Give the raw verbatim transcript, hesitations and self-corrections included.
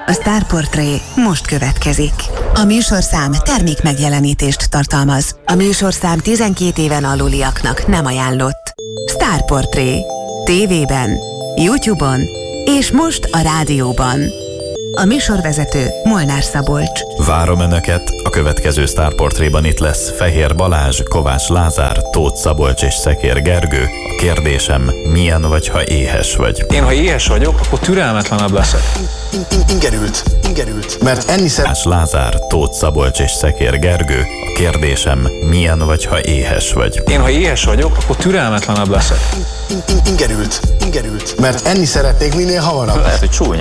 A Star Portré most következik. A műsorszám termék megjelenítést tartalmaz. A műsorszám tizenkét éven aluliaknak nem ajánlott. Star Portré. Tévében, YouTube-on és most a rádióban. A műsorvezető Molnár Szabolcs. Várom Önöket, a következő Star Portréban itt lesz Fehér Balázs, Kovács Lázár, Tóth Szabolcs és Szekér Gergő. A kérdésem, milyen vagy, ha éhes vagy? Én, ha éhes vagyok, akkor türelmetlenabb leszek. Ingerült, ingerült, mert enni szeret... Kovács Lázár, Tóth Szabolcs és Szekér Gergő. A kérdésem, milyen vagy, ha éhes vagy? Én, ha éhes vagyok, akkor türelmetlenabb leszek. Ingerült, ingerült, mert enni szeretnék minél hamarabb. Lehet, hogy csúnya.